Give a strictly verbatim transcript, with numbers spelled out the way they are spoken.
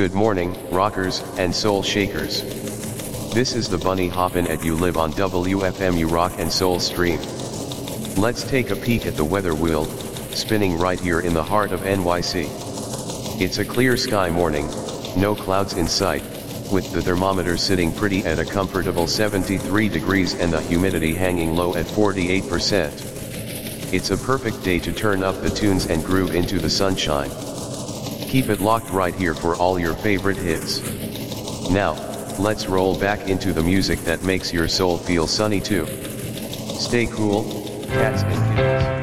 Good morning, rockers and soul shakers. This is the Bunny Hoppin' at You Live on W F M U Rock and Soul Stream. Let's take a peek at the weather wheel, spinning right here in the heart of N Y C. It's a clear sky morning, no clouds in sight, with the thermometer sitting pretty at a comfortable seventy-three degrees and the humidity hanging low at forty-eight percent. It's a perfect day to turn up the tunes and groove into the sunshine. Keep it locked right here for all your favorite hits. Now, let's roll back into the music that makes your soul feel sunny too. Stay cool, cats and kittens.